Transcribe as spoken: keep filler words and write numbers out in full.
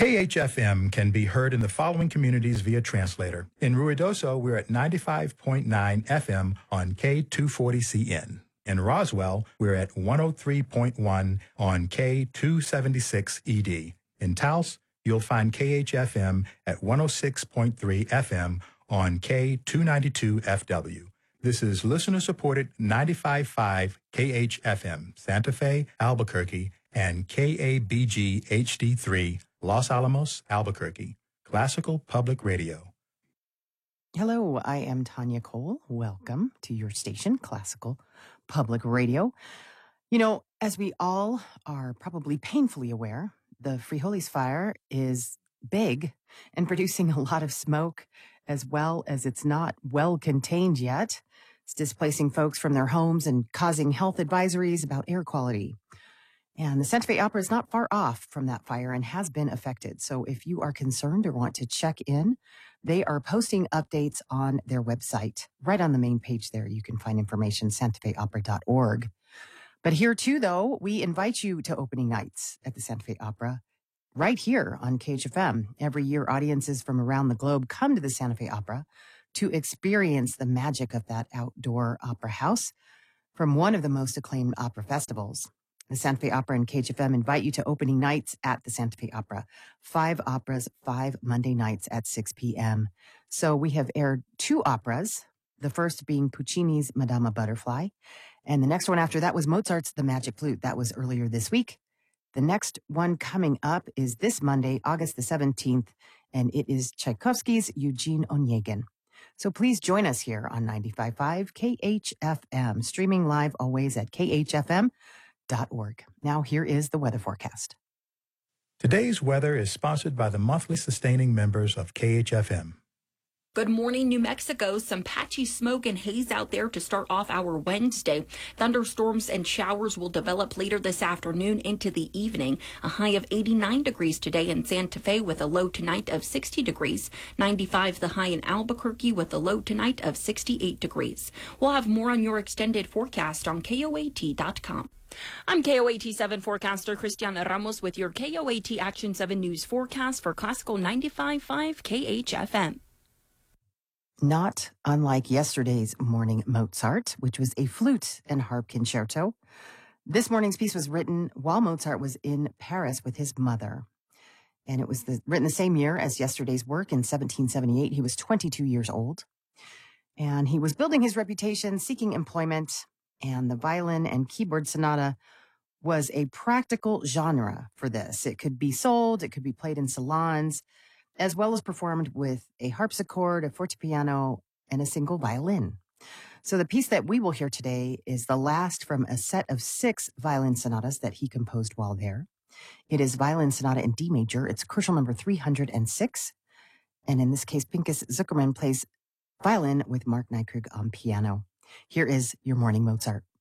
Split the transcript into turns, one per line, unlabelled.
K H F M can be heard in the following communities via translator. In Ruidoso, we're at ninety-five point nine F M on K two forty C N. In Roswell, we're at one oh three point one on K two seventy-six E D. In Taos, you'll find K H F M at one oh six point three F M on K two ninety-two F W. This is listener-supported ninety-five point five K H F M, Santa Fe, Albuquerque, and K A B G H D three, Los Alamos, Albuquerque. Classical Public Radio.
Hello, I am Tanya Cole. Welcome to your station, Classical Public Radio. You know, as we all are probably painfully aware, the Frijoles fire is big and producing a lot of smoke, as well as it's not well contained yet. It's displacing folks from their homes and causing health advisories about air quality. And the Santa Fe Opera is not far off from that fire and has been affected. So if you are concerned or want to check in, they are posting updates on their website. Right on the main page there, you can find information, santa fe opera dot org. But here too, though, we invite you to opening nights at the Santa Fe Opera right here on K H F M. Every year, audiences from around the globe come to the Santa Fe Opera to experience the magic of that outdoor opera house from one of the most acclaimed opera festivals. The Santa Fe Opera and K H F M invite you to opening nights at the Santa Fe Opera. Five operas, five Monday nights at six p.m. So we have aired two operas, the first being Puccini's Madama Butterfly, and the next one after that was Mozart's The Magic Flute. That was earlier this week. The next one coming up is this Monday, August the seventeenth, and it is Tchaikovsky's Eugene Onegin. So please join us here on ninety-five point five K H F M, streaming live always at K H F M dot org. Now here is the weather forecast.
Today's weather is sponsored by the monthly sustaining members of K H F M.
Good morning, New Mexico. Some patchy smoke and haze out there to start off our Wednesday. Thunderstorms and showers will develop later this afternoon into the evening. A high of eighty-nine degrees today in Santa Fe with a low tonight of sixty degrees. ninety-five the high in Albuquerque with a low tonight of sixty-eight degrees. We'll have more on your extended forecast on K O A T dot com. I'm K O A T seven forecaster Cristiana Ramos with your K O A T Action seven News forecast for Classical ninety-five point five K H F M.
Not unlike yesterday's morning Mozart, which was a flute and harp concerto. This morning's piece was written while Mozart was in Paris with his mother. And it was the, written the same year as yesterday's work in seventeen seventy-eight. He was twenty-two years old. And he was building his reputation, seeking employment. And the violin and keyboard sonata was a practical genre for this. It could be sold, it could be played in salons, as well as performed with a harpsichord, a fortepiano, and a single violin. So the piece that we will hear today is the last from a set of six violin sonatas that he composed while there. It is Violin Sonata in D major. It's crucial number three hundred six. And in this case, Pinchas Zuckerman plays violin with Mark Nykrug on piano. Here is your morning Mozart.